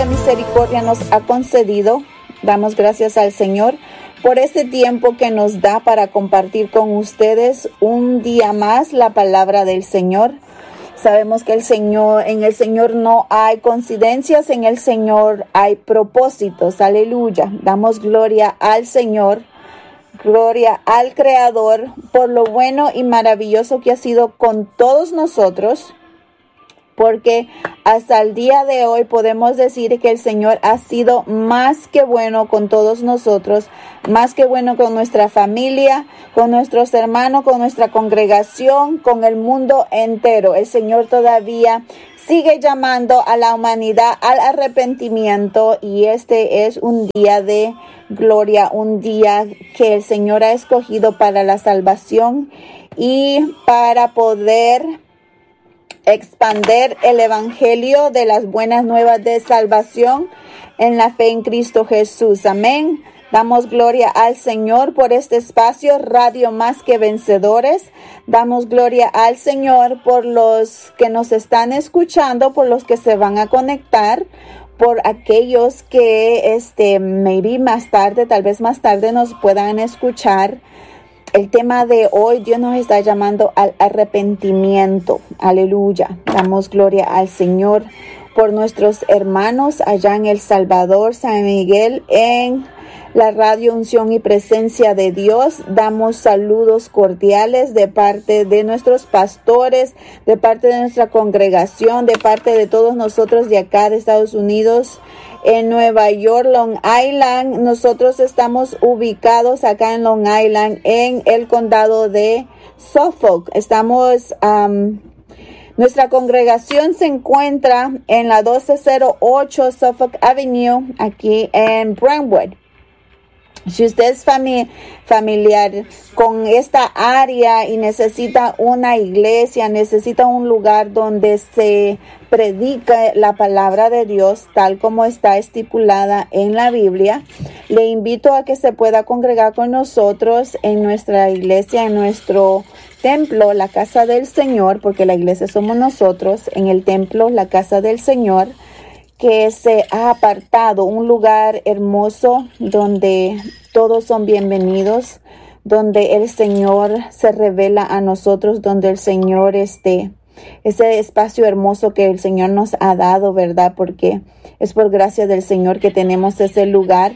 misericordia nos ha concedido. Damos gracias al Señor por este tiempo que nos da para compartir con ustedes un día más la palabra del Señor. Sabemos que en el Señor no hay coincidencias, en el Señor hay propósitos. Aleluya. Damos gloria al Señor, gloria al Creador por lo bueno y maravilloso que ha sido con todos nosotros. Porque hasta el día de hoy podemos decir que el Señor ha sido más que bueno con todos nosotros, más que bueno con nuestra familia, con nuestros hermanos, con nuestra congregación, con el mundo entero. El Señor todavía sigue llamando a la humanidad al arrepentimiento, y este es un día de gloria, un día que el Señor ha escogido para la salvación y para poder expander el evangelio de las buenas nuevas de salvación en la fe en Cristo Jesús. Amén. Damos gloria al Señor por este espacio, Radio Más que Vencedores. Damos gloria al Señor por los que nos están escuchando, por los que se van a conectar, por aquellos que maybe más tarde, tal vez más tarde nos puedan escuchar. El tema de hoy, Dios nos está llamando al arrepentimiento. Aleluya. Damos gloria al Señor por nuestros hermanos allá en El Salvador, San Miguel, en la Radio Unción y Presencia de Dios. Damos saludos cordiales de parte de nuestros pastores, de parte de nuestra congregación, de parte de todos nosotros de acá de Estados Unidos. En Nueva York, Long Island, nosotros estamos ubicados acá en Long Island, en el condado de Suffolk. Nuestra congregación se encuentra en la 1208 Suffolk Avenue, aquí en Brentwood. Si usted es familiar con esta área y necesita una iglesia, necesita un lugar donde se predica la palabra de Dios tal como está estipulada en la Biblia, le invito a que se pueda congregar con nosotros en nuestra iglesia, en nuestro templo, la casa del Señor, porque la iglesia somos nosotros, en el templo, la casa del Señor, que se ha apartado, un lugar hermoso donde todos son bienvenidos, donde el Señor se revela a nosotros, donde el Señor ese espacio hermoso que el Señor nos ha dado, ¿verdad? Porque es por gracia del Señor que tenemos ese lugar.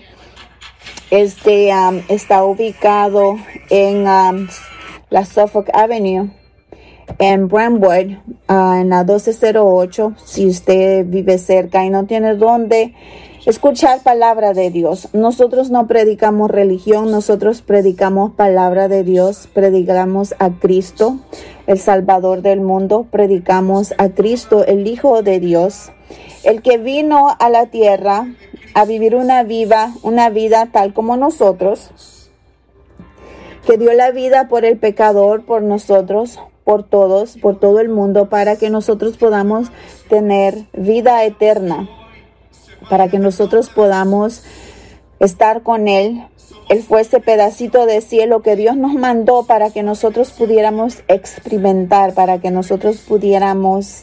Está ubicado en la Suffolk Avenue, en Brentwood, en la 1208. Si usted vive cerca y no tiene dónde escuchar palabra de Dios, nosotros no predicamos religión, nosotros predicamos palabra de Dios, predicamos a Cristo, el Salvador del mundo, predicamos a Cristo, el Hijo de Dios, el que vino a la tierra a vivir una vida tal como nosotros, que dio la vida por el pecador, por nosotros, por todos, por todo el mundo, para que nosotros podamos tener vida eterna, para que nosotros podamos estar con Él. Él fue ese pedacito de cielo que Dios nos mandó para que nosotros pudiéramos experimentar, para que nosotros pudiéramos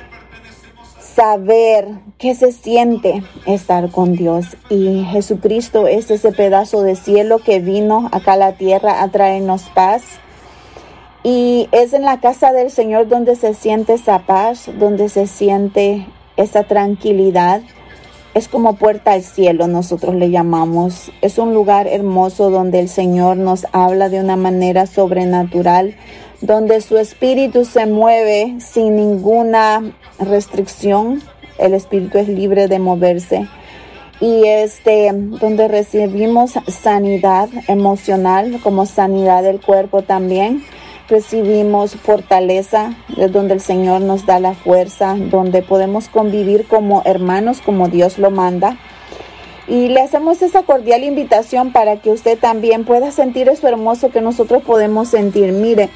saber qué se siente estar con Dios. Y Jesucristo es ese pedazo de cielo que vino acá a la tierra a traernos paz. Y es en la casa del Señor donde se siente esa paz, donde se siente esa tranquilidad. Es como puerta al cielo, nosotros le llamamos. Es un lugar hermoso donde el Señor nos habla de una manera sobrenatural, donde su espíritu se mueve sin ninguna restricción. El espíritu es libre de moverse. Y donde recibimos sanidad emocional, como sanidad del cuerpo también. Recibimos fortaleza, es donde el Señor nos da la fuerza, donde podemos convivir como hermanos, como Dios lo manda. Y le hacemos esa cordial invitación para que usted también pueda sentir eso hermoso que nosotros podemos sentir. Mire,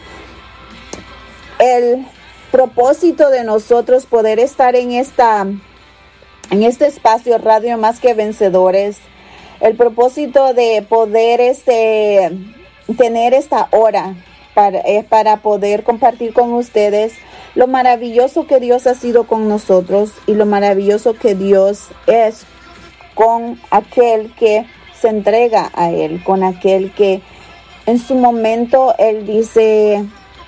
el propósito de nosotros poder estar en este espacio Radio Más que Vencedores, el propósito de poder tener esta hora para poder compartir con ustedes lo maravilloso que Dios ha sido con nosotros y lo maravilloso que Dios es con aquel que se entrega a Él, con aquel que en su momento Él dice: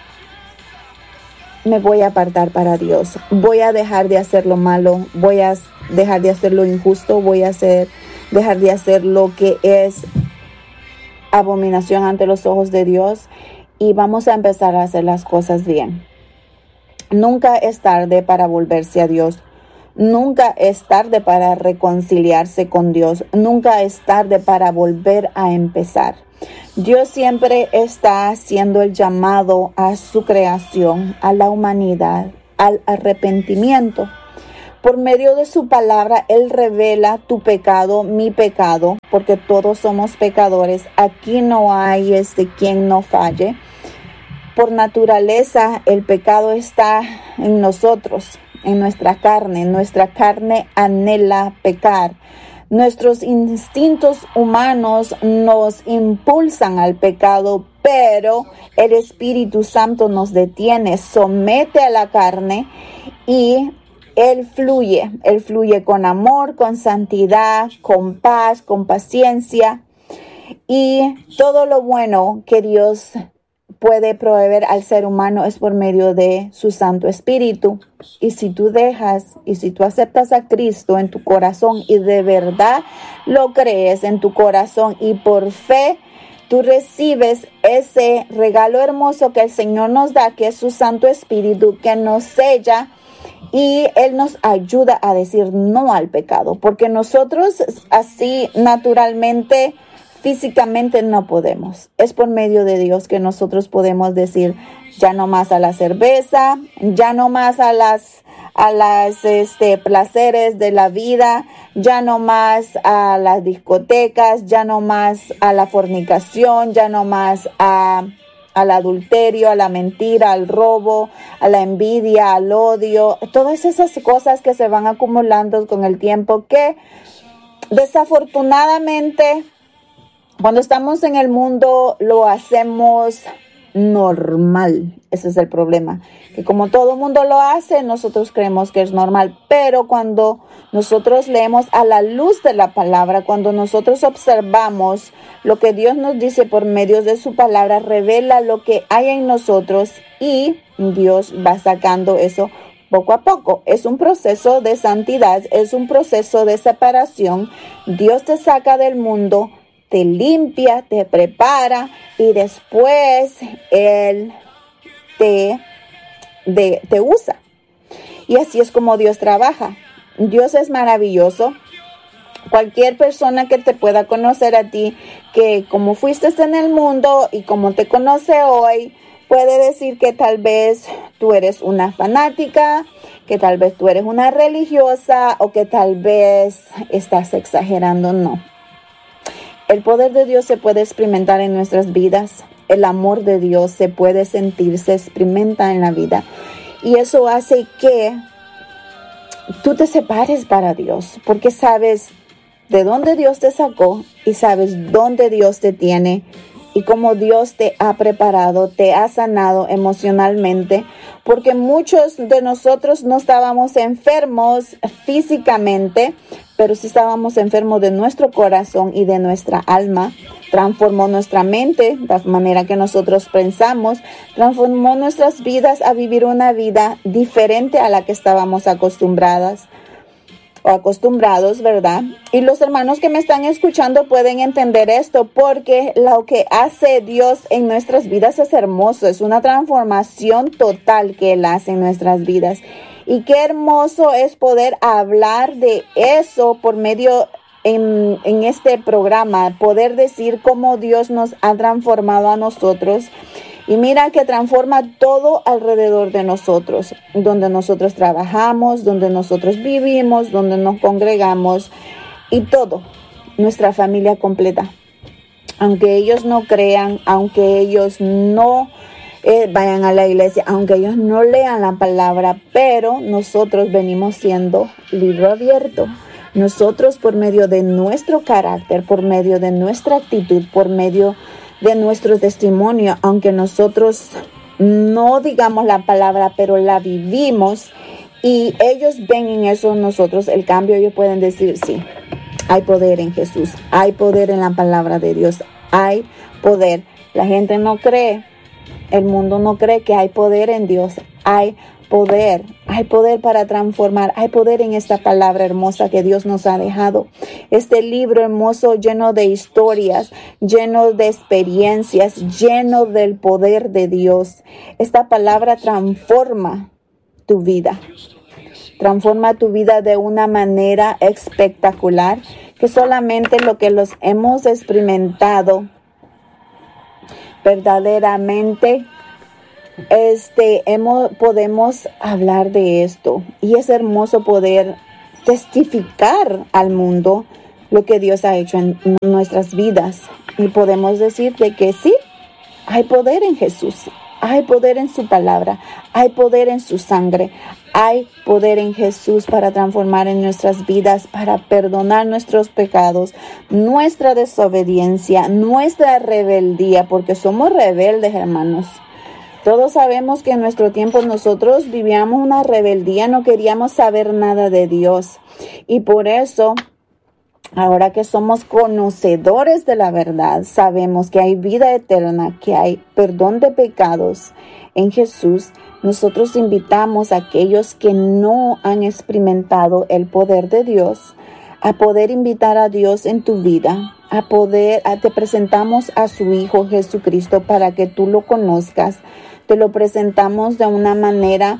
me voy a apartar para Dios, voy a dejar de hacer lo malo, voy a dejar de hacer lo injusto, voy a dejar de hacer lo que es abominación ante los ojos de Dios, y vamos a empezar a hacer las cosas bien. Nunca es tarde para volverse a Dios. Nunca es tarde para reconciliarse con Dios. Nunca es tarde para volver a empezar. Dios siempre está haciendo el llamado a su creación, a la humanidad, al arrepentimiento. Por medio de su palabra, Él revela tu pecado, mi pecado, porque todos somos pecadores. Aquí no hay quien no falle. Por naturaleza, el pecado está en nosotros, en nuestra carne. Nuestra carne anhela pecar. Nuestros instintos humanos nos impulsan al pecado, pero el Espíritu Santo nos detiene, somete a la carne y Él fluye con amor, con santidad, con paz, con paciencia y todo lo bueno que Dios puede proveer al ser humano es por medio de su Santo Espíritu. Y si tú aceptas a Cristo en tu corazón y de verdad lo crees en tu corazón y por fe tú recibes ese regalo hermoso que el Señor nos da, que es su Santo Espíritu, que nos sella y Él nos ayuda a decir no al pecado, porque nosotros así naturalmente, físicamente no podemos. Es por medio de Dios que nosotros podemos decir ya no más a la cerveza, ya no más a las placeres de la vida, ya no más a las discotecas, ya no más a la fornicación, ya no más al adulterio, a la mentira, al robo, a la envidia, al odio, todas esas cosas que se van acumulando con el tiempo que desafortunadamente cuando estamos en el mundo lo hacemos normal. Ese es el problema, que como todo mundo lo hace, nosotros creemos que es normal, pero cuando nosotros leemos a la luz de la palabra, cuando nosotros observamos lo que Dios nos dice por medio de su palabra, revela lo que hay en nosotros y Dios va sacando eso poco a poco. Es un proceso de santidad, es un proceso de separación. Dios te saca del mundo, te limpia, te prepara y después Él te usa. Y así es como Dios trabaja. Dios es maravilloso. Cualquier persona que te pueda conocer a ti, que como fuiste en el mundo y como te conoce hoy, puede decir que tal vez tú eres una fanática, que tal vez tú eres una religiosa o que tal vez estás exagerando. No. El poder de Dios se puede experimentar en nuestras vidas. El amor de Dios se puede sentir, se experimenta en la vida. Y eso hace que tú te separes para Dios, porque sabes de dónde Dios te sacó y sabes dónde Dios te tiene y cómo Dios te ha preparado, te ha sanado emocionalmente, porque muchos de nosotros no estábamos enfermos físicamente, pero sí estábamos enfermos de nuestro corazón y de nuestra alma. Transformó nuestra mente, la manera que nosotros pensamos, transformó nuestras vidas a vivir una vida diferente a la que estábamos acostumbrados, ¿verdad? Y los hermanos que me están escuchando pueden entender esto, porque lo que hace Dios en nuestras vidas es hermoso, es una transformación total que Él hace en nuestras vidas. Y qué hermoso es poder hablar de eso por medio en este programa, poder decir cómo Dios nos ha transformado a nosotros. Y mira que transforma todo alrededor de nosotros, donde nosotros trabajamos, donde nosotros vivimos, donde nos congregamos y todo, nuestra familia completa. Aunque ellos no crean, aunque ellos no vayan a la iglesia, aunque ellos no lean la palabra, pero nosotros venimos siendo libro abierto. Nosotros por medio de nuestro carácter, por medio de nuestra actitud, por medio de nuestro testimonio, aunque nosotros no digamos la palabra, pero la vivimos, y ellos ven en eso nosotros el cambio, ellos pueden decir, sí, hay poder en Jesús, hay poder en la palabra de Dios, hay poder. La gente no cree, el mundo no cree que hay poder en Dios. Hay poder para transformar, hay poder en esta palabra hermosa que Dios nos ha dejado. Este libro hermoso, lleno de historias, lleno de experiencias, lleno del poder de Dios. Esta palabra transforma tu vida. Transforma tu vida de una manera espectacular, que solamente lo que los hemos experimentado verdaderamente podemos hablar de esto. Y es hermoso poder testificar al mundo lo que Dios ha hecho en nuestras vidas. Y podemos decir de que sí, hay poder en Jesús, hay poder en su palabra, hay poder en su sangre, hay poder en Jesús para transformar en nuestras vidas, para perdonar nuestros pecados, nuestra desobediencia, nuestra rebeldía, porque somos rebeldes, hermanos. Todos sabemos que en nuestro tiempo nosotros vivíamos una rebeldía, no queríamos saber nada de Dios. Y por eso, ahora que somos conocedores de la verdad, sabemos que hay vida eterna, que hay perdón de pecados en Jesús. Nosotros invitamos a aquellos que no han experimentado el poder de Dios a poder invitar a Dios en tu vida, te presentamos a su Hijo Jesucristo para que tú lo conozcas. Te lo presentamos de una manera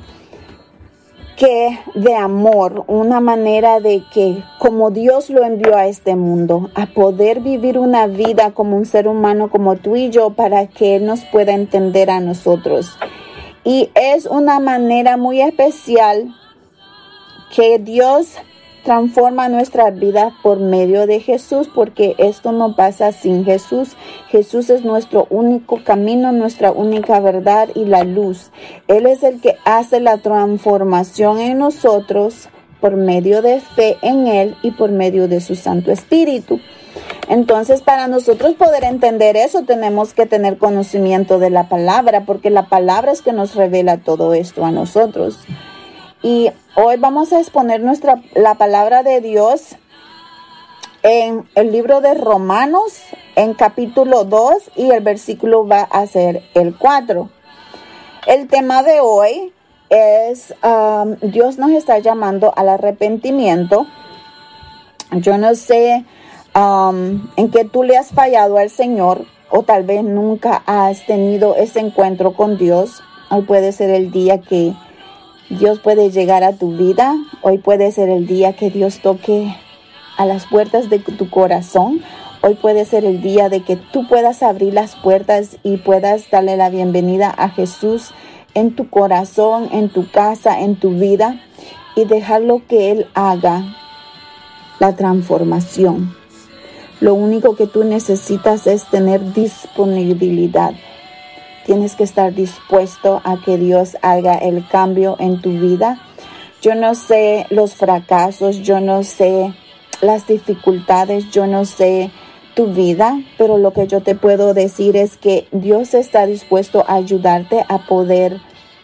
de amor, una manera de que como Dios lo envió a este mundo, a poder vivir una vida como un ser humano como tú y yo, para que Él nos pueda entender a nosotros. Y es una manera muy especial que Dios transforma nuestra vida por medio de Jesús, porque esto no pasa sin Jesús. Jesús es nuestro único camino, nuestra única verdad y la luz. Él es el que hace la transformación en nosotros por medio de fe en Él y por medio de su Santo Espíritu. Entonces, para nosotros poder entender eso, tenemos que tener conocimiento de la palabra, porque la palabra es que nos revela todo esto a nosotros. Y hoy vamos a exponer la palabra de Dios en el libro de Romanos, en capítulo 2, y el versículo va a ser el 4. El tema de hoy es, Dios nos está llamando al arrepentimiento. Yo no sé en qué tú le has fallado al Señor, o tal vez nunca has tenido ese encuentro con Dios. Hoy puede ser el día que Dios puede llegar a tu vida. Hoy puede ser el día que Dios toque a las puertas de tu corazón. Hoy puede ser el día de que tú puedas abrir las puertas y puedas darle la bienvenida a Jesús en tu corazón, en tu casa, en tu vida, y dejarlo que Él haga la transformación. Lo único que tú necesitas es tener disponibilidad. Tienes que estar dispuesto a que Dios haga el cambio en tu vida. Yo no sé los fracasos, yo no sé las dificultades, yo no sé tu vida, pero lo que yo te puedo decir es que Dios está dispuesto a ayudarte a poder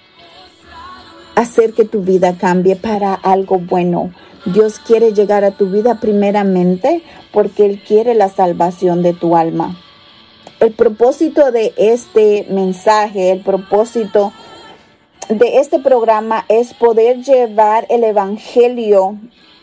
hacer que tu vida cambie para algo bueno. Dios quiere llegar a tu vida primeramente porque Él quiere la salvación de tu alma. El propósito de este mensaje, el propósito de este programa es poder llevar el evangelio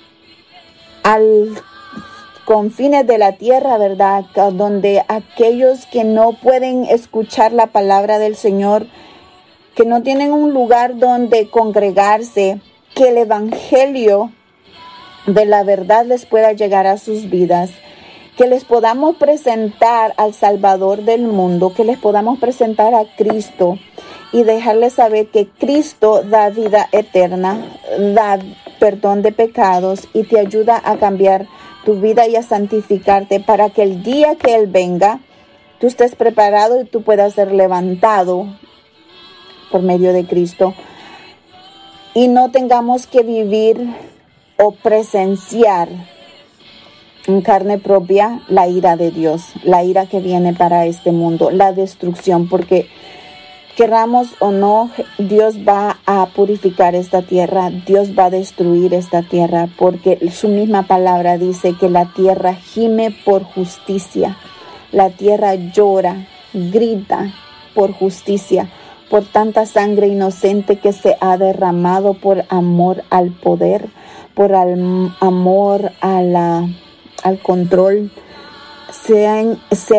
al confines de la tierra, ¿verdad? Donde aquellos que no pueden escuchar la palabra del Señor, que no tienen un lugar donde congregarse, que el evangelio de la verdad les pueda llegar a sus vidas. Que les podamos presentar al Salvador del mundo, que les podamos presentar a Cristo y dejarles saber que Cristo da vida eterna, da perdón de pecados y te ayuda a cambiar tu vida y a santificarte para que el día que Él venga, tú estés preparado y tú puedas ser levantado por medio de Cristo y no tengamos que vivir o presenciar en carne propia la ira de Dios, la ira que viene para este mundo, la destrucción, porque Queramos o no, Dios va a purificar esta tierra, Dios va a destruir esta tierra, porque su misma palabra dice que la tierra gime por justicia, la tierra llora, grita por justicia, por tanta sangre inocente que se ha derramado por amor al poder, por amor al control. Se han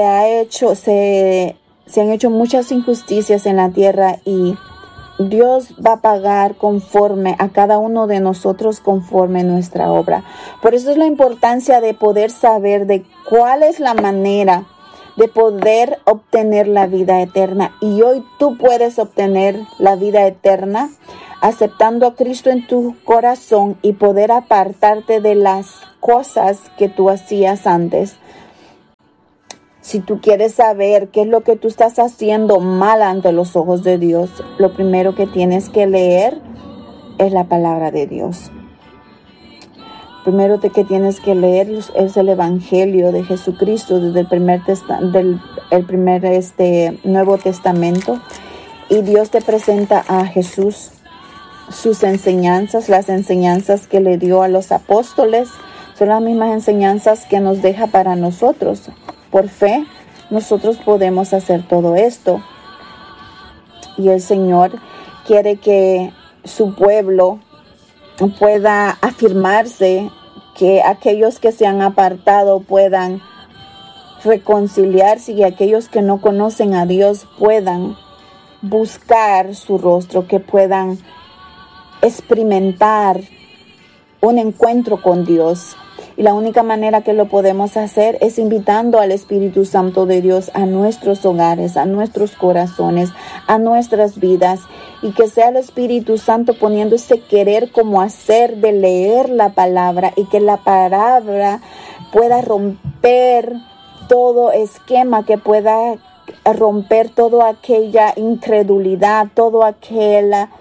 hecho muchas injusticias en la tierra y Dios va a pagar conforme a cada uno de nosotros, conforme nuestra obra. Por eso es la importancia de poder saber de cuál es la manera de poder obtener la vida eterna. Y hoy tú puedes obtener la vida eterna aceptando a Cristo en tu corazón y poder apartarte de las cosas que tú hacías antes. Si tú quieres saber qué es lo que tú estás haciendo mal ante los ojos de Dios, lo primero que tienes que leer es la palabra de Dios. Primero que tienes que leer es el Evangelio de Jesucristo desde el primer Nuevo Testamento. Y Dios te presenta a Jesús, sus enseñanzas, las enseñanzas que le dio a los apóstoles, son las mismas enseñanzas que nos deja para nosotros. Por fe, nosotros podemos hacer todo esto. Y el Señor quiere que su pueblo pueda afirmarse, que aquellos que se han apartado puedan reconciliarse y aquellos que no conocen a Dios puedan buscar su rostro, que puedan experimentar un encuentro con Dios. Y la única manera que lo podemos hacer es invitando al Espíritu Santo de Dios a nuestros hogares, a nuestros corazones, a nuestras vidas. Y que sea el Espíritu Santo poniendo ese querer como hacer de leer la palabra. Y que la palabra pueda romper todo esquema, que pueda romper toda aquella incredulidad, todo aquella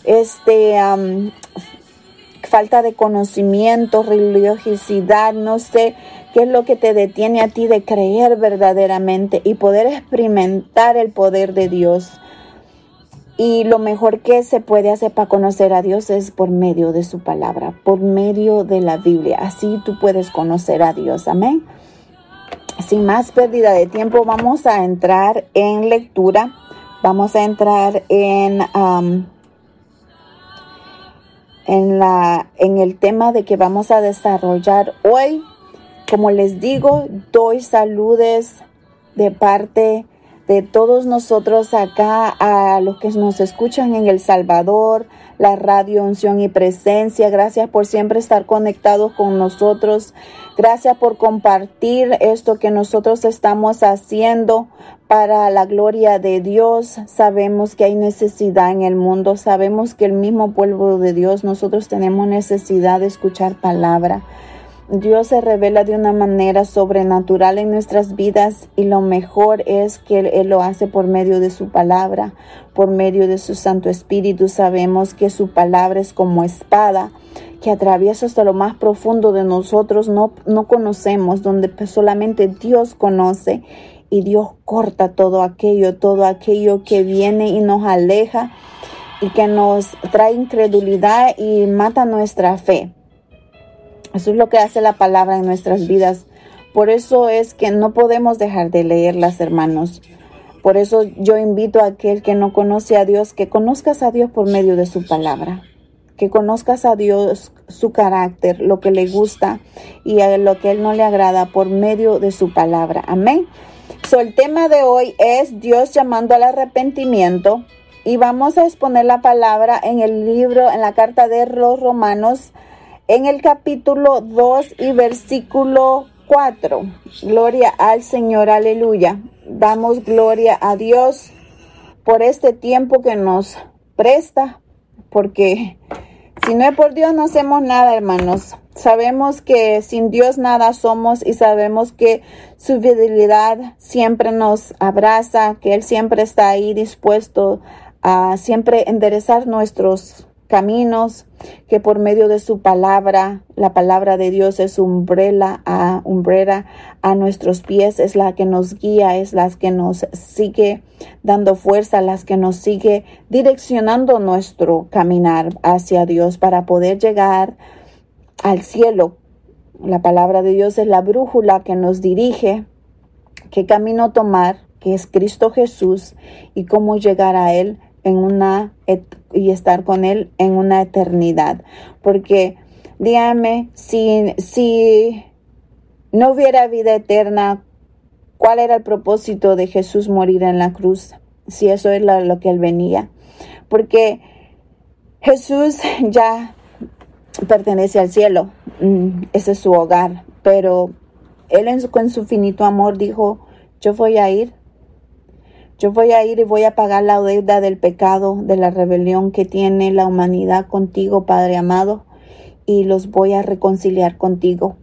falta de conocimiento, religiosidad, no sé qué es lo que te detiene a ti de creer verdaderamente y poder experimentar el poder de Dios. Y lo mejor que se puede hacer para conocer a Dios es por medio de su palabra, por medio de la Biblia. Así tú puedes conocer a Dios. Amén. Sin más pérdida de tiempo, vamos a entrar en lectura. Vamos a entrar en el tema de que vamos a desarrollar hoy. Como les digo, doy saludes de parte de todos nosotros acá, a los que nos escuchan en El Salvador, la radio Unción y Presencia. Gracias por siempre estar conectados con nosotros. Gracias por compartir esto que nosotros estamos haciendo para la gloria de Dios. Sabemos que hay necesidad en el mundo. Sabemos que el mismo pueblo de Dios, nosotros tenemos necesidad de escuchar palabra. Dios se revela de una manera sobrenatural en nuestras vidas y lo mejor es que Él lo hace por medio de su palabra, por medio de su Santo Espíritu. Sabemos que su palabra es como espada que atraviesa hasta lo más profundo de nosotros. No conocemos, donde solamente Dios conoce, y Dios corta todo aquello que viene y nos aleja y que nos trae incredulidad y mata nuestra fe. Eso es lo que hace la palabra en nuestras vidas. Por eso es que no podemos dejar de leerlas, hermanos. Por eso yo invito a aquel que no conoce a Dios, que conozcas a Dios por medio de su palabra. Que conozcas a Dios, su carácter, lo que le gusta y a lo que Él no le agrada por medio de su palabra. Amén. El tema de hoy es Dios llamando al arrepentimiento. Y vamos a exponer la palabra en el libro, en la carta de los Romanos, en el capítulo 2 y versículo 4. Gloria al Señor, aleluya. Damos gloria a Dios por este tiempo que nos presta, porque si no es por Dios no hacemos nada, hermanos. Sabemos que sin Dios nada somos y sabemos que su fidelidad siempre nos abraza, que Él siempre está ahí dispuesto a siempre enderezar nuestros caminos, que por medio de su palabra, la palabra de Dios es umbrella a nuestros pies, es la que nos guía, es la que nos sigue dando fuerza, las que nos sigue direccionando nuestro caminar hacia Dios para poder llegar al cielo. La palabra de Dios es la brújula que nos dirige qué camino tomar, que es Cristo Jesús, y cómo llegar a Él y estar con Él en una eternidad. Porque dígame, si no hubiera vida eterna, ¿cuál era el propósito de Jesús morir en la cruz? Si eso es lo que Él venía. Porque Jesús ya pertenece al cielo, ese es su hogar, pero Él con su finito amor dijo, yo voy a ir y voy a pagar la deuda del pecado, de la rebelión que tiene la humanidad contigo, Padre amado, y los voy a reconciliar contigo.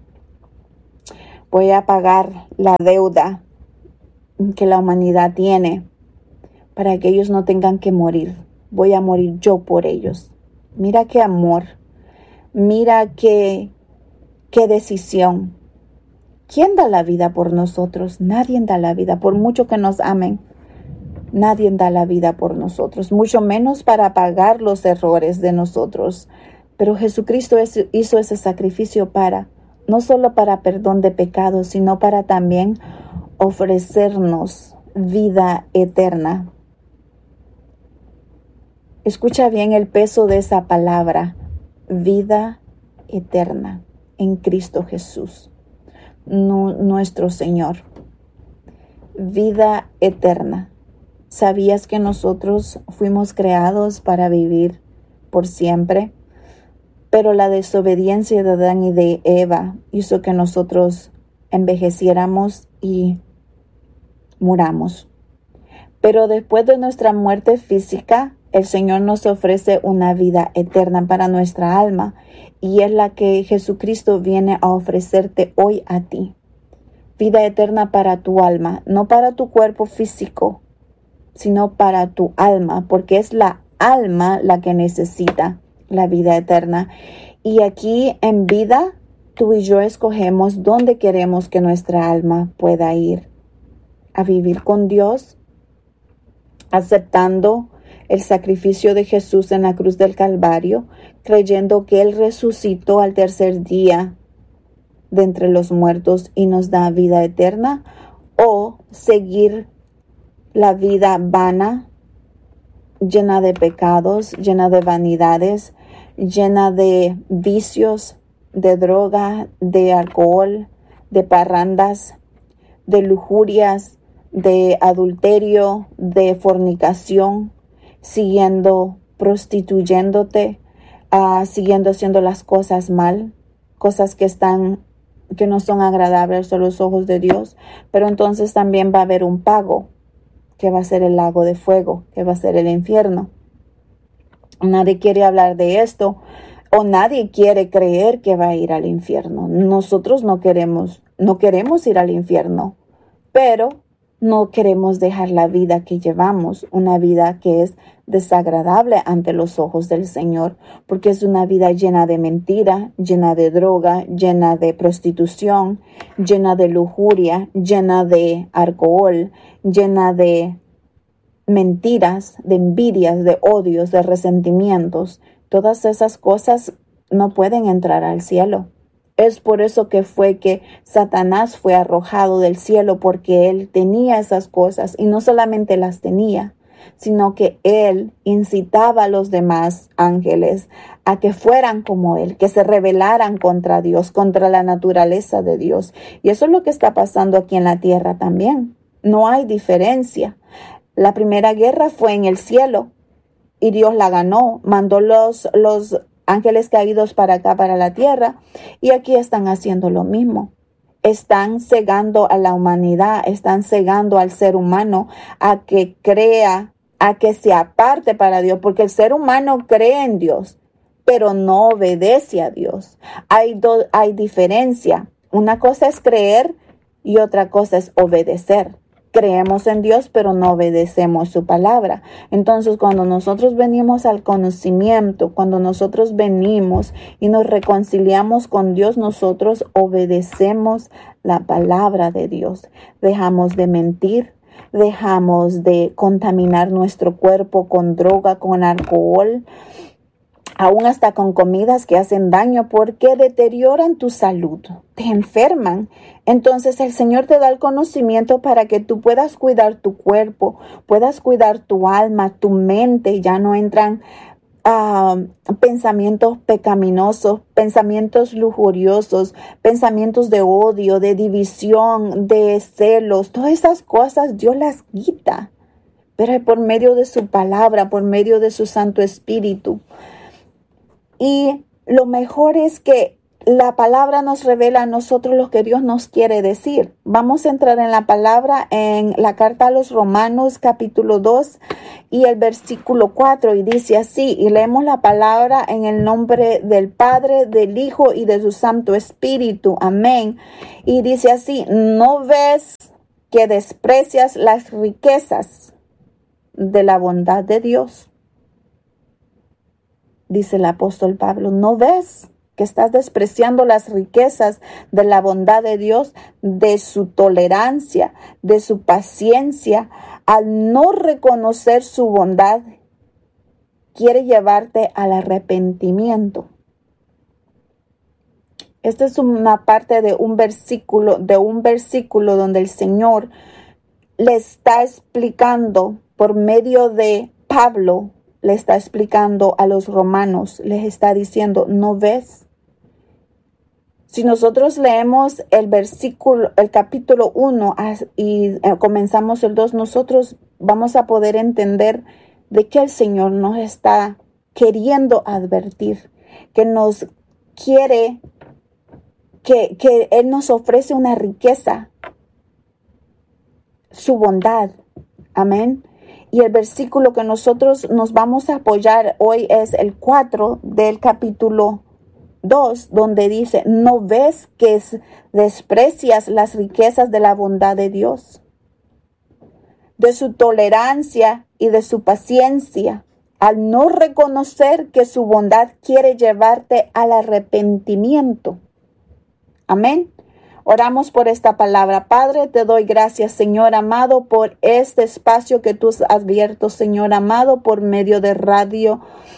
Voy a pagar la deuda que la humanidad tiene para que ellos no tengan que morir. Voy a morir yo por ellos. Mira qué amor, mira qué decisión. ¿Quién da la vida por nosotros? Nadie da la vida, por mucho que nos amen. Nadie da la vida por nosotros, mucho menos para pagar los errores de nosotros. Pero Jesucristo hizo ese sacrificio no solo para perdón de pecados, sino para también ofrecernos vida eterna. Escucha bien el peso de esa palabra, vida eterna en Cristo Jesús, nuestro Señor. Vida eterna. ¿Sabías que nosotros fuimos creados para vivir por siempre? Pero la desobediencia de Adán y de Eva hizo que nosotros envejeciéramos y muramos. Pero después de nuestra muerte física, el Señor nos ofrece una vida eterna para nuestra alma, y es la que Jesucristo viene a ofrecerte hoy a ti. Vida eterna para tu alma, no para tu cuerpo físico, sino para tu alma, porque es la alma la que necesita la vida eterna. Y aquí en vida, tú y yo escogemos dónde queremos que nuestra alma pueda ir. A vivir con Dios, aceptando el sacrificio de Jesús en la cruz del Calvario, creyendo que Él resucitó al tercer día de entre los muertos y nos da vida eterna, o seguir la vida vana, llena de pecados, llena de vanidades, llena de vicios, de droga, de alcohol, de parrandas, de lujurias, de adulterio, de fornicación, siguiendo prostituyéndote, siguiendo haciendo las cosas mal, cosas que no son agradables a los ojos de Dios. Pero entonces también va a haber un pago, que va a ser el lago de fuego, que va a ser el infierno. Nadie quiere hablar de esto, o nadie quiere creer que va a ir al infierno. Nosotros no queremos ir al infierno, pero no queremos dejar la vida que llevamos, una vida que es desagradable ante los ojos del Señor, porque es una vida llena de mentira, llena de droga, llena de prostitución, llena de lujuria, llena de alcohol, llena de mentiras, de envidias, de odios, de resentimientos. Todas esas cosas no pueden entrar al cielo. Es por eso que Satanás fue arrojado del cielo, porque él tenía esas cosas, y no solamente las tenía, sino que él incitaba a los demás ángeles a que fueran como él, que se rebelaran contra Dios, contra la naturaleza de Dios. Y eso es lo que está pasando aquí en la tierra también. No hay diferencia. La primera guerra fue en el cielo y Dios la ganó, mandó los ángeles caídos para acá, para la tierra, y aquí están haciendo lo mismo. Están cegando a la humanidad, están cegando al ser humano a que crea, a que se aparte para Dios, porque el ser humano cree en Dios, pero no obedece a Dios. Hay diferencia. Una cosa es creer y otra cosa es obedecer. creemos en Dios, pero no obedecemos su palabra. Entonces, cuando nosotros venimos al conocimiento, cuando nosotros venimos y nos reconciliamos con Dios, nosotros obedecemos la palabra de Dios. Dejamos de mentir, dejamos de contaminar nuestro cuerpo con droga, con alcohol, aún hasta con comidas que hacen daño, porque deterioran tu salud, te enferman. Entonces el Señor te da el conocimiento para que tú puedas cuidar tu cuerpo, puedas cuidar tu alma, tu mente. Ya no entran pensamientos pecaminosos, pensamientos lujuriosos, pensamientos de odio, de división, de celos. Todas esas cosas Dios las quita, pero por medio de su palabra, por medio de su Santo Espíritu. Y lo mejor es que la palabra nos revela a nosotros lo que Dios nos quiere decir. Vamos a entrar en la palabra en la carta a los Romanos capítulo 2 y el versículo 4, y dice así, y leemos la palabra en el nombre del Padre, del Hijo y de su Santo Espíritu. Amén. Y dice así, ¿no ves que desprecias las riquezas de la bondad de Dios? Dice el apóstol Pablo, ¿no ves que estás despreciando las riquezas de la bondad de Dios, de su tolerancia, de su paciencia? Al no reconocer su bondad, quiere llevarte al arrepentimiento. Esta es una parte de un versículo donde el Señor le está explicando por medio de Pablo, le está explicando a los romanos, les está diciendo, ¿no ves? Si nosotros leemos el capítulo 1 y comenzamos el 2, nosotros vamos a poder entender de que el Señor nos está queriendo advertir, que nos quiere, que Él nos ofrece una riqueza, su bondad. Amén. Y el versículo que nosotros nos vamos a apoyar hoy es el 4 del capítulo 2, donde dice, ¿no ves que desprecias las riquezas de la bondad de Dios, de su tolerancia y de su paciencia, al no reconocer que su bondad quiere llevarte al arrepentimiento? Amén. Oramos por esta palabra. Padre, te doy gracias, Señor amado, por este espacio que tú has abierto, Señor amado, por medio de radio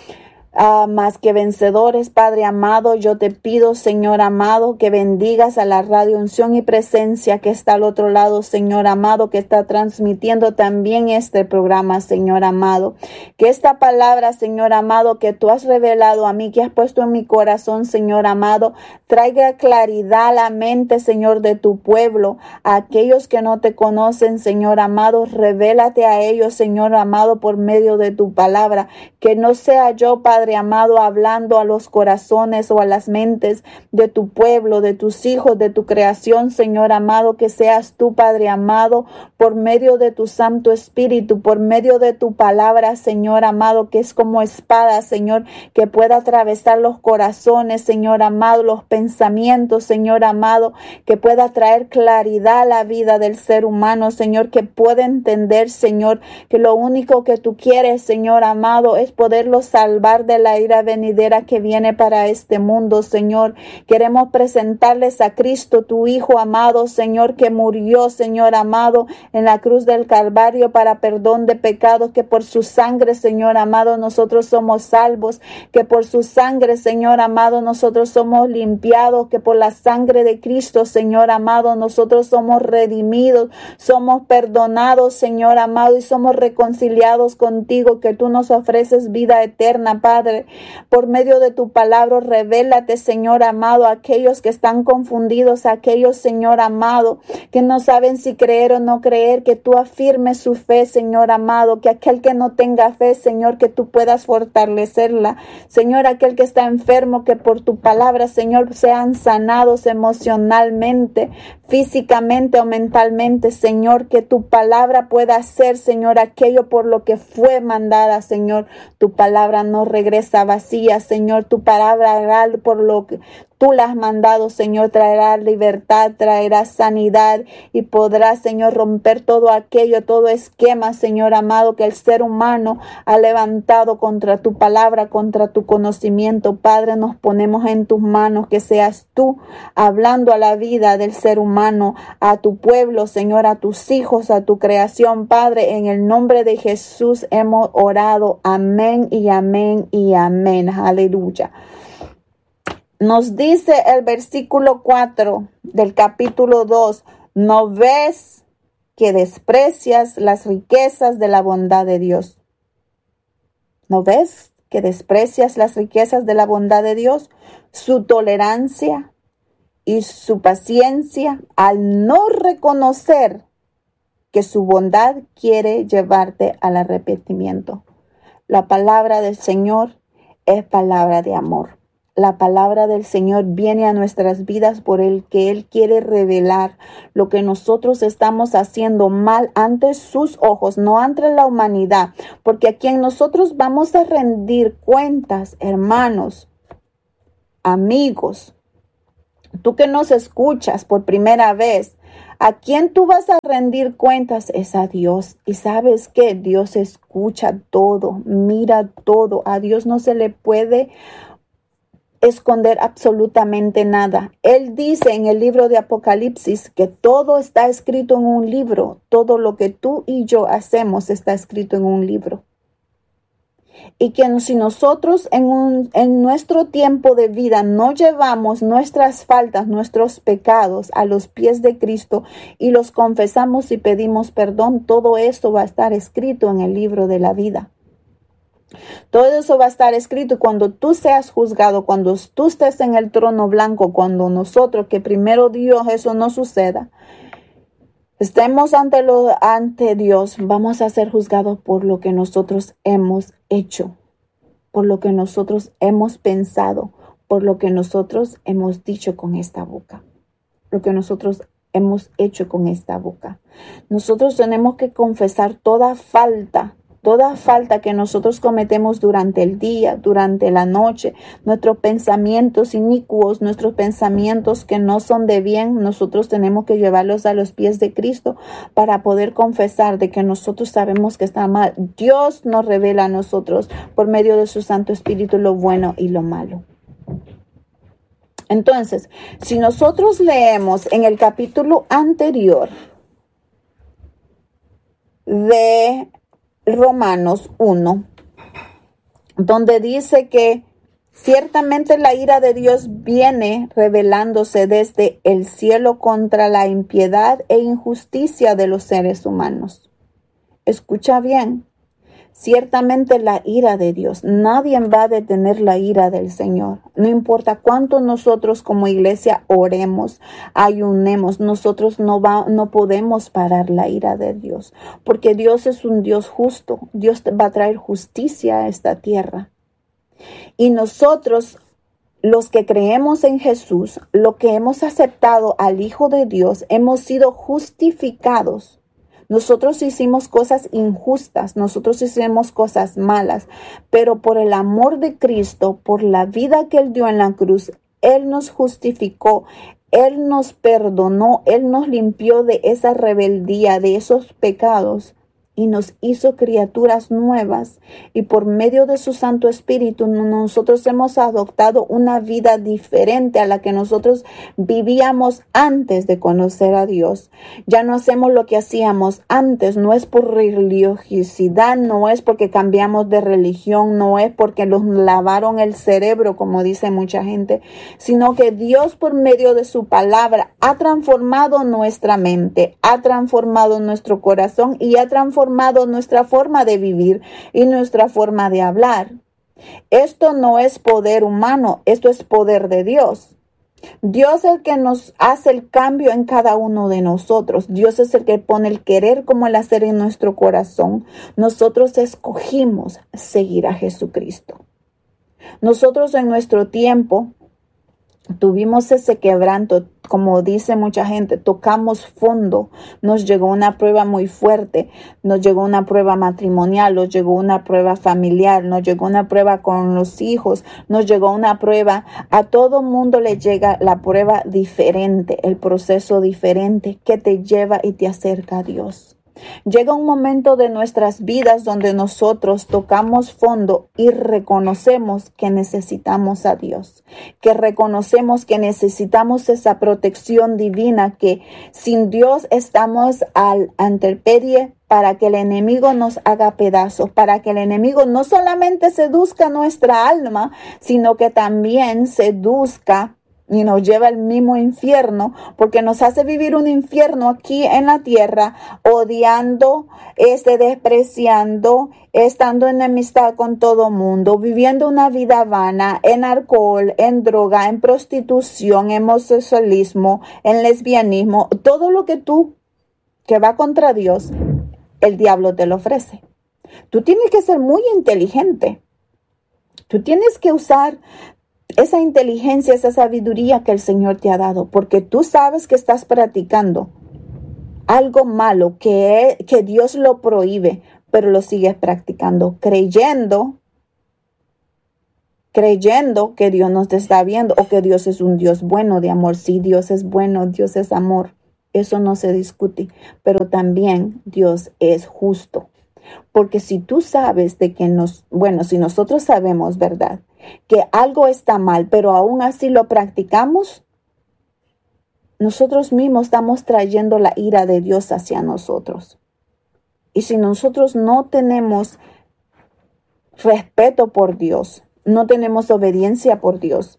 Más que Vencedores. Padre amado, yo te pido, Señor amado, que bendigas a la radio Unción y Presencia que está al otro lado, Señor amado, que está transmitiendo también este programa, Señor amado. Que esta palabra, Señor amado, que tú has revelado a mí, que has puesto en mi corazón, Señor amado, traiga claridad a la mente, Señor, de tu pueblo. A aquellos que no te conocen, Señor amado, revélate a ellos, Señor amado, por medio de tu palabra. Que no sea yo, Padre amado, hablando a los corazones o a las mentes de tu pueblo, de tus hijos, de tu creación, Señor amado, que seas tú, Padre amado, por medio de tu Santo Espíritu, por medio de tu palabra, Señor amado, que es como espada, Señor, que pueda atravesar los corazones, Señor amado, los pensamientos, Señor amado, que pueda traer claridad a la vida del ser humano, Señor, que pueda entender, Señor, que lo único que tú quieres, Señor amado, es poderlo salvar de la ira venidera que viene para este mundo, Señor. Queremos presentarles a Cristo, tu Hijo amado, Señor, que murió, Señor amado, en la cruz del Calvario para perdón de pecados, que por su sangre, Señor amado, nosotros somos salvos, que por su sangre, Señor amado, nosotros somos limpiados, que por la sangre de Cristo, Señor amado, nosotros somos redimidos, somos perdonados, Señor amado, y somos reconciliados contigo, que tú nos ofreces vida eterna, Padre. Por medio de tu palabra, revélate, Señor amado, a aquellos que están confundidos, a aquellos, Señor amado, que no saben si creer o no creer, que tú afirmes su fe, Señor amado, que aquel que no tenga fe, Señor, que tú puedas fortalecerla. Señor, aquel que está enfermo, que por tu palabra, Señor, sean sanados emocionalmente, físicamente o mentalmente, Señor, que tu palabra pueda hacer, Señor, aquello por lo que fue mandada, Señor. Tu palabra no regresa vacía, Señor, tu palabra hará por lo que Tú la has mandado, Señor, traerá libertad, traerá sanidad y podrás, Señor, romper todo aquello, todo esquema, Señor amado, que el ser humano ha levantado contra tu palabra, contra tu conocimiento. Padre, nos ponemos en tus manos, que seas tú hablando a la vida del ser humano, a tu pueblo, Señor, a tus hijos, a tu creación. Padre, en el nombre de Jesús hemos orado. Amén y amén y amén. Aleluya. Nos dice el versículo 4 del capítulo 2, ¿no ves que desprecias las riquezas de la bondad de Dios? ¿No ves que desprecias las riquezas de la bondad de Dios? Su tolerancia y su paciencia al no reconocer que su bondad quiere llevarte al arrepentimiento. La palabra del Señor es palabra de amor. La palabra del Señor viene a nuestras vidas por el que Él quiere revelar lo que nosotros estamos haciendo mal ante sus ojos, no ante la humanidad, porque a quien nosotros vamos a rendir cuentas, hermanos, amigos, tú que nos escuchas por primera vez, a quien tú vas a rendir cuentas es a Dios. Y sabes que Dios escucha todo, mira todo. A Dios no se le puede esconder absolutamente nada. Él dice en el libro de Apocalipsis que todo está escrito en un libro. Todo lo que tú y yo hacemos está escrito en un libro. Y que si nosotros en nuestro tiempo de vida no llevamos nuestras faltas, nuestros pecados a los pies de Cristo y los confesamos y pedimos perdón, todo esto va a estar escrito en el libro de la vida. Todo eso va a estar escrito, y cuando tú seas juzgado, cuando tú estés en el trono blanco, cuando nosotros, que primero Dios eso no suceda, estemos ante Dios, vamos a ser juzgados por lo que nosotros hemos hecho, por lo que nosotros hemos pensado, por lo que nosotros hemos dicho con esta boca, lo que nosotros hemos hecho con esta boca. Nosotros tenemos que confesar toda falta que nosotros cometemos durante el día, durante la noche, nuestros pensamientos inicuos, nuestros pensamientos que no son de bien, nosotros tenemos que llevarlos a los pies de Cristo para poder confesar de que nosotros sabemos que está mal. Dios nos revela a nosotros por medio de su Santo Espíritu lo bueno y lo malo. Entonces, si nosotros leemos en el capítulo anterior de Romanos 1, donde dice que ciertamente la ira de Dios viene revelándose desde el cielo contra la impiedad e injusticia de los seres humanos. Escucha bien, ciertamente la ira de Dios, nadie va a detener la ira del Señor. No importa cuánto nosotros como iglesia oremos, ayunemos, nosotros no podemos parar la ira de Dios, porque Dios es un Dios justo. Dios va a traer justicia a esta tierra. Y nosotros, los que creemos en Jesús, lo que hemos aceptado al Hijo de Dios, hemos sido justificados. Nosotros hicimos cosas injustas, nosotros hicimos cosas malas, pero por el amor de Cristo, por la vida que Él dio en la cruz, Él nos justificó, Él nos perdonó, Él nos limpió de esa rebeldía, de esos pecados, y nos hizo criaturas nuevas. Y por medio de su Santo Espíritu, nosotros hemos adoptado una vida diferente a la que nosotros vivíamos antes de conocer a Dios. Ya no hacemos lo que hacíamos antes. No es por religiosidad, no es porque cambiamos de religión, no es porque nos lavaron el cerebro, como dice mucha gente, sino que Dios, por medio de su palabra, ha transformado nuestra mente, ha transformado nuestro corazón y ha transformado nuestra forma de vivir y nuestra forma de hablar. Esto no es poder humano, esto es poder de Dios. Dios es el que nos hace el cambio en cada uno de nosotros. Dios es el que pone el querer como el hacer en nuestro corazón. Nosotros escogimos seguir a Jesucristo. Nosotros en nuestro tiempo tuvimos ese quebranto, como dice mucha gente, tocamos fondo, nos llegó una prueba muy fuerte, nos llegó una prueba matrimonial, nos llegó una prueba familiar, nos llegó una prueba con los hijos, nos llegó una prueba, a todo mundo le llega la prueba diferente, el proceso diferente que te lleva y te acerca a Dios. Llega un momento de nuestras vidas donde nosotros tocamos fondo y reconocemos que necesitamos a Dios, que reconocemos que necesitamos esa protección divina, que sin Dios estamos al intemperie para que el enemigo nos haga pedazos, para que el enemigo no solamente seduzca nuestra alma, sino que también seduzca y nos lleva al mismo infierno, porque nos hace vivir un infierno aquí en la tierra, odiando, despreciando, estando en enemistad con todo mundo, viviendo una vida vana, en alcohol, en droga, en prostitución, en homosexualismo, en lesbianismo, todo lo que va contra Dios, el diablo te lo ofrece. Tú tienes que ser muy inteligente. Tú tienes que usar esa inteligencia, esa sabiduría que el Señor te ha dado, porque tú sabes que estás practicando algo malo, que Dios lo prohíbe, pero lo sigues practicando, creyendo que Dios nos está viendo o que Dios es un Dios bueno de amor. Sí, Dios es bueno, Dios es amor, eso no se discute, pero también Dios es justo. Porque si tú sabes de que si nosotros sabemos, ¿verdad?, que algo está mal, pero aún así lo practicamos, nosotros mismos estamos trayendo la ira de Dios hacia nosotros. Y si nosotros no tenemos respeto por Dios, no tenemos obediencia por Dios,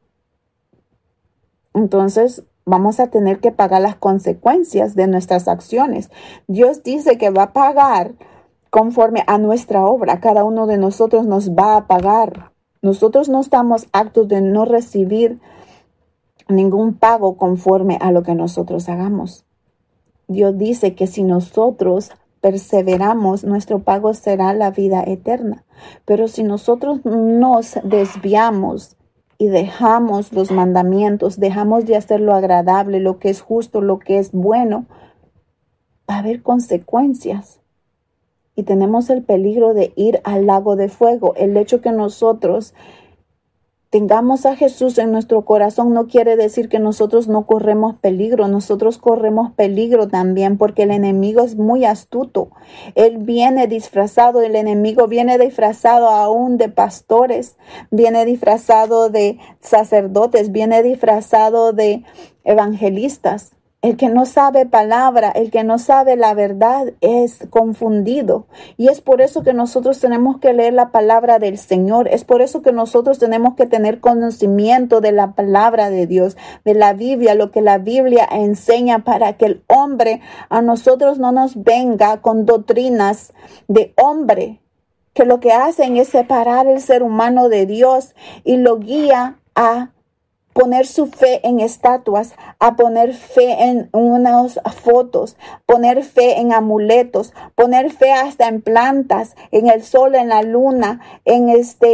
entonces vamos a tener que pagar las consecuencias de nuestras acciones. Dios dice que va a pagar conforme a nuestra obra. Cada uno de nosotros nos va a pagar. Nosotros no estamos aptos de no recibir ningún pago conforme a lo que nosotros hagamos. Dios dice que si nosotros perseveramos, nuestro pago será la vida eterna. Pero si nosotros nos desviamos y dejamos los mandamientos, dejamos de hacer lo agradable, lo que es justo, lo que es bueno, va a haber consecuencias. Y tenemos el peligro de ir al lago de fuego. El hecho que nosotros tengamos a Jesús en nuestro corazón no quiere decir que nosotros no corremos peligro. Nosotros corremos peligro también, porque el enemigo es muy astuto. Él viene disfrazado, el enemigo viene disfrazado aún de pastores, viene disfrazado de sacerdotes, viene disfrazado de evangelistas. El que no sabe palabra, el que no sabe la verdad es confundido. Y es por eso que nosotros tenemos que leer la palabra del Señor. Es por eso que nosotros tenemos que tener conocimiento de la palabra de Dios, de la Biblia, lo que la Biblia enseña, para que el hombre a nosotros no nos venga con doctrinas de hombre, que lo que hacen es separar el ser humano de Dios y lo guía a poner su fe en estatuas, a poner fe en unas fotos, poner fe en amuletos, poner fe hasta en plantas, en el sol, en la luna, en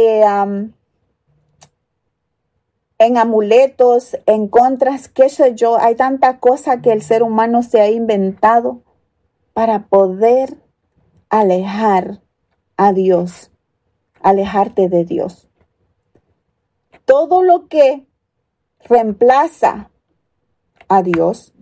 amuletos, en contras, qué sé yo. Hay tanta cosa que el ser humano se ha inventado para poder alejar a Dios, alejarte de Dios. Todo lo que reemplaza a Dios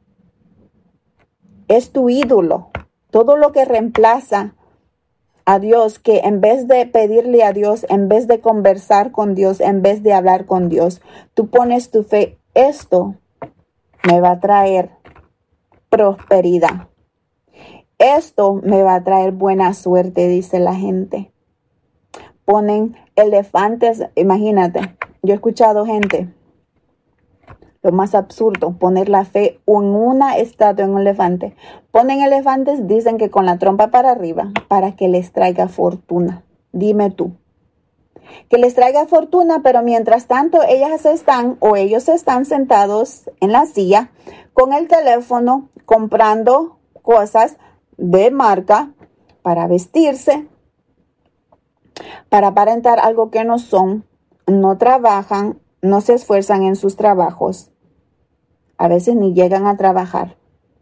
es tu ídolo. Todo lo que reemplaza a Dios, que en vez de pedirle a Dios, en vez de conversar con Dios, en vez de hablar con Dios, tú pones tu fe. Esto me va a traer prosperidad. Esto me va a traer buena suerte, dice la gente. Ponen elefantes, imagínate, yo he escuchado gente, lo más absurdo, poner la fe en una estatua, en un elefante. Ponen elefantes, dicen que con la trompa para arriba, para que les traiga fortuna. Dime tú. Que les traiga fortuna, pero mientras tanto ellos están sentados en la silla con el teléfono, comprando cosas de marca para vestirse, para aparentar algo que no son, no trabajan, no se esfuerzan en sus trabajos. A veces ni llegan a trabajar.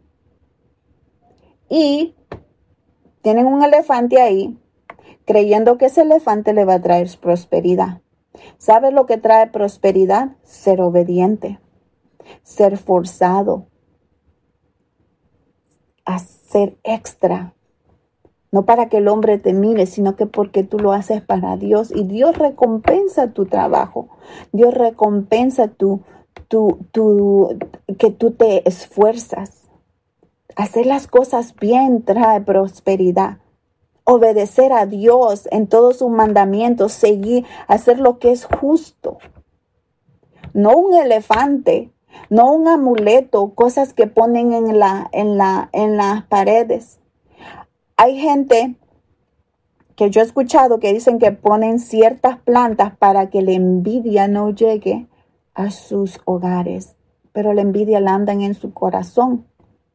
Y tienen un elefante ahí, creyendo que ese elefante le va a traer prosperidad. ¿Sabes lo que trae prosperidad? Ser obediente, ser forzado, hacer extra. No para que el hombre te mire, sino que porque tú lo haces para Dios. Y Dios recompensa tu trabajo. Dios recompensa que tú te esfuerzas. Hacer las cosas bien trae prosperidad. Obedecer a Dios en todos sus mandamientos, seguir, hacer lo que es justo. No un elefante, no un amuleto, cosas que ponen en las paredes. Hay gente que yo he escuchado que dicen que ponen ciertas plantas para que la envidia no llegue a sus hogares, pero la envidia la andan en su corazón.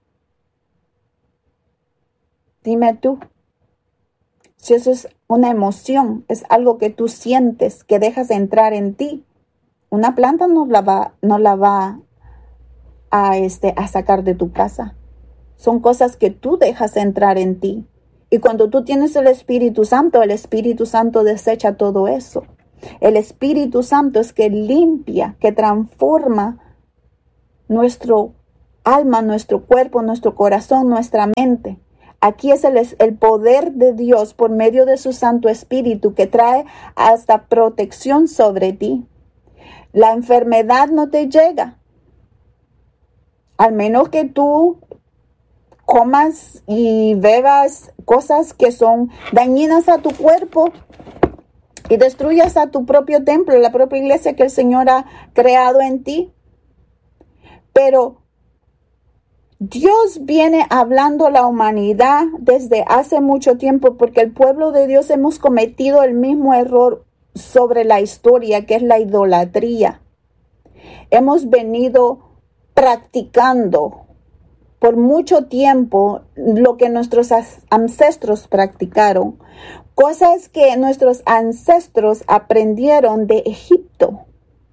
Dime tú, si eso es una emoción, es algo que tú sientes, que dejas entrar en ti, una planta no la va a sacar de tu casa. Son cosas que tú dejas entrar en ti. Y cuando tú tienes el Espíritu Santo desecha todo eso. El Espíritu Santo es que limpia, que transforma nuestro alma, nuestro cuerpo, nuestro corazón, nuestra mente. Aquí es el poder de Dios por medio de su Santo Espíritu que trae hasta protección sobre ti. La enfermedad no te llega, al menos que tú comas y bebas cosas que son dañinas a tu cuerpo y destruyas a tu propio templo, la propia iglesia que el Señor ha creado en ti. Pero Dios viene hablando a la humanidad desde hace mucho tiempo, porque el pueblo de Dios hemos cometido el mismo error sobre la historia, que es la idolatría. Hemos venido practicando por mucho tiempo lo que nuestros ancestros practicaron, cosas que nuestros ancestros aprendieron de Egipto,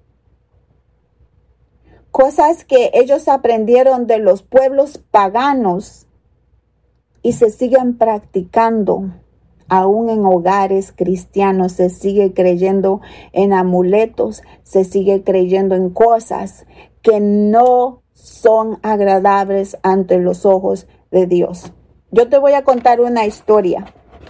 cosas que ellos aprendieron de los pueblos paganos y se siguen practicando. Aún en hogares cristianos se sigue creyendo en amuletos, se sigue creyendo en cosas que no son agradables ante los ojos de Dios. Yo te voy a contar una historia.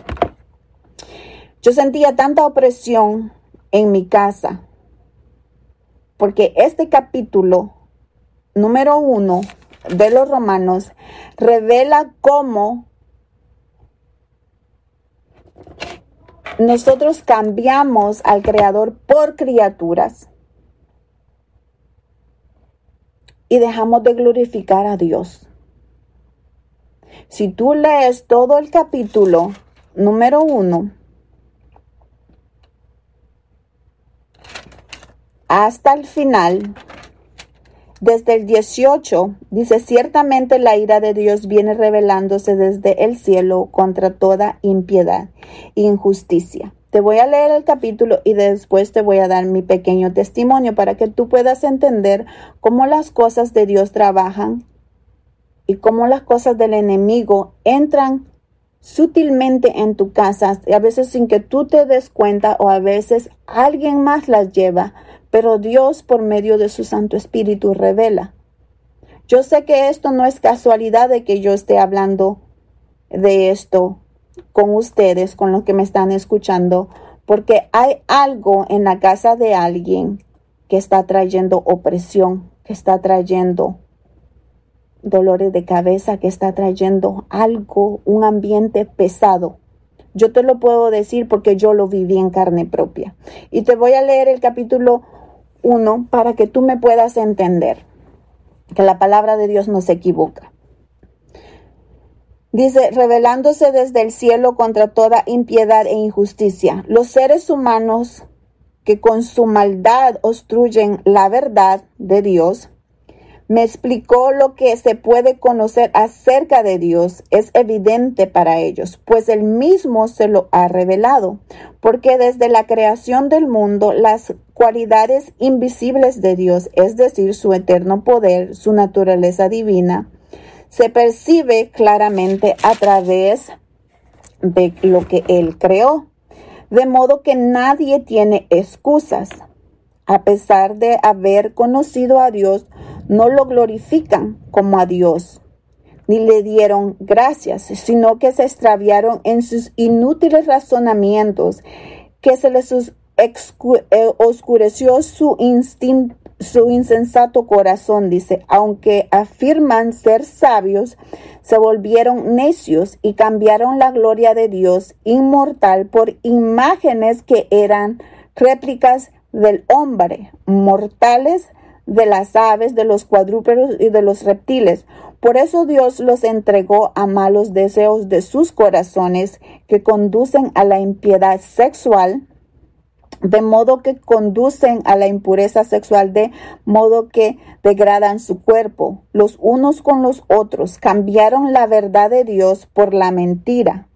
Yo sentía tanta opresión en mi casa, porque este capítulo número 1 de los Romanos revela cómo nosotros cambiamos al Creador por criaturas y dejamos de glorificar a Dios. Si tú lees todo el capítulo número 1 hasta el final, desde el 18, dice: ciertamente la ira de Dios viene revelándose desde el cielo contra toda impiedad e injusticia. Te voy a leer el capítulo y después te voy a dar mi pequeño testimonio para que tú puedas entender cómo las cosas de Dios trabajan y cómo las cosas del enemigo entran sutilmente en tu casa, a veces sin que tú te des cuenta, o a veces alguien más las lleva, pero Dios por medio de su Santo Espíritu revela. Yo sé que esto no es casualidad de que yo esté hablando de esto con ustedes, con los que me están escuchando, porque hay algo en la casa de alguien que está trayendo opresión, que está trayendo dolores de cabeza, que está trayendo algo, un ambiente pesado. Yo te lo puedo decir porque yo lo viví en carne propia. Y te voy a leer el capítulo 1 para que tú me puedas entender que la palabra de Dios no se equivoca. Dice: revelándose desde el cielo contra toda impiedad e injusticia, los seres humanos que con su maldad obstruyen la verdad de Dios, Me explicó lo que se puede conocer acerca de Dios. Es evidente para ellos, pues Él mismo se lo ha revelado. Porque desde la creación del mundo, las cualidades invisibles de Dios, es decir, su eterno poder, su naturaleza divina, se percibe claramente a través de lo que Él creó. De modo que nadie tiene excusas. A pesar de haber conocido a Dios, no lo glorifican como a Dios, ni le dieron gracias, sino que se extraviaron en sus inútiles razonamientos, que se les oscureció su insensato corazón, dice. Aunque afirman ser sabios, se volvieron necios y cambiaron la gloria de Dios inmortal por imágenes que eran réplicas del hombre, mortales, de las aves, de los cuadrúpedos y de los reptiles. Por eso Dios los entregó a malos deseos de sus corazones, que conducen a la impiedad sexual, de modo que conducen a la impureza sexual, de modo que degradan su cuerpo los unos con los otros. Cambiaron la verdad de Dios por la mentira,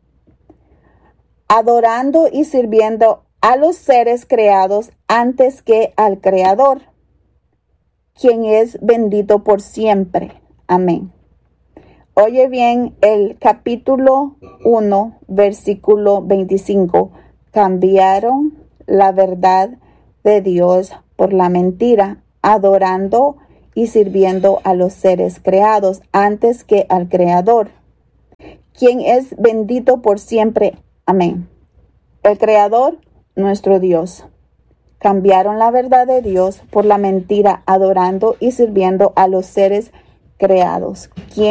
adorando y sirviendo a los seres creados antes que al Creador, quien es bendito por siempre. Amén. Oye bien el capítulo 1, versículo 25. Cambiaron la verdad de Dios por la mentira, adorando y sirviendo a los seres creados antes que al Creador, quien es bendito por siempre. Amén. El Creador, nuestro Dios. Cambiaron la verdad de Dios por la mentira, adorando y sirviendo a los seres creados.